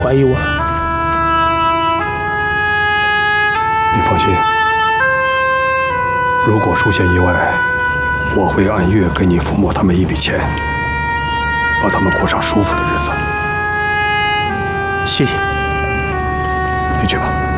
怀疑我了。 你放心，如果出现意外，我会按月给你父母他们一笔钱，把他们过上舒服的日子。 谢谢。 你去吧。